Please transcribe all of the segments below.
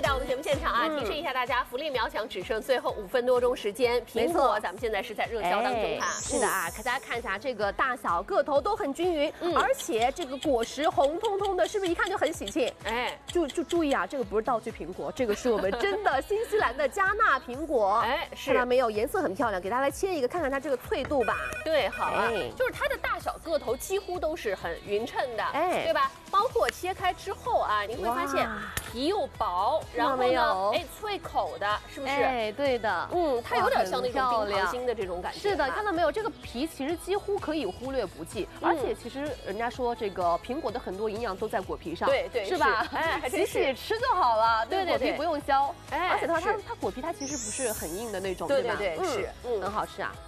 回到我们节目现场啊，提示一下大家，福利秒抢，只剩最后5分多钟时间。苹果咱们现在是在热销当中哈。 是的啊，给大家看一下，这个大小个头都很均匀，而且这个果实红彤彤的，是不是一看就很喜庆？哎，就注意啊，这个不是道具苹果，这个是我们真的新西兰的加纳苹果。哎，是，看到没有？颜色很漂亮，给大家来切一个，看看它这个脆度吧。 对，好啊，就是它的大小个头几乎都是很匀称的，哎，对吧？包括切开之后啊，你会发现皮又薄，然后呢，哎，脆口的，是不是？ 哎，对的， 它有点像那种冰糖心的这种感觉。 是的，看到没有？这个皮其实几乎可以忽略不计，而且其实人家说这个苹果的很多营养都在果皮上， 对对， 是吧？哎，洗洗吃就好了，对果皮不用削。哎，而且它果皮它其实不是很硬的那种， 对对对，是， 很好吃啊。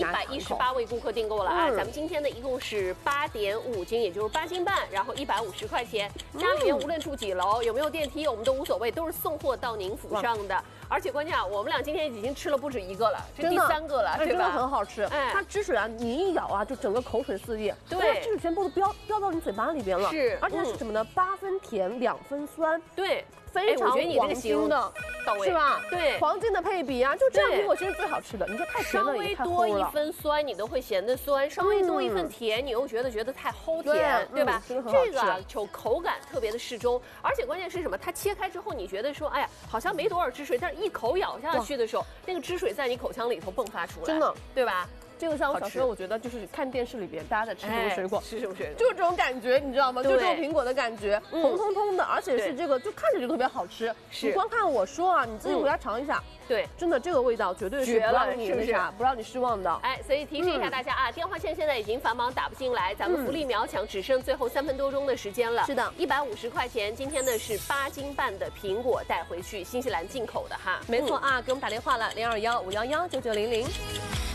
118位顾客订购了啊，咱们今天的一共是8.5斤，也就是8斤半，然后150块钱。家里面无论住几楼，有没有电梯，我们都无所谓，都是送货到您府上的。而且关键啊，我们俩今天已经吃了不止1个了，这第3个了，对吧？ 真的很好吃，它汁水啊，你一咬啊，就整个口水四溢，对，汁水全部都飙到你嘴巴里边了。是，而且它是什么呢？8分甜，2分酸，对。非常黄金的，是吧？对，黄金的配比啊，就这样苹果其实最好吃的。你说太甜了也太齁了。 稍微多1分酸，你都会嫌得酸；稍微多1份甜，你又觉得太齁甜，对吧？这个啊，就口感特别的适中，而且关键是什么？它切开之后，你觉得说，哎呀，好像没多少汁水，但是一口咬下去的时候，那个汁水在你口腔里头迸发出来，真的，对吧？ 这个像我小时候，我觉得就是看电视里边大家在吃什么水果， 吃什么水果， 就是这种感觉，你知道吗？就这种苹果的感觉，红彤彤的，而且是这个，就看着就特别好吃。你光看我说啊，你自己回家尝一下，对，真的这个味道绝对是不让你那啥，不让你失望的。 哎，所以提示一下大家啊，电话线现在已经繁忙打不进来，咱们福利秒抢，只剩最后3分多钟的时间了。是的，150块钱，今天呢是8斤半的苹果带回去，新西兰进口的哈。 没错啊，给我们打电话了，0215119900。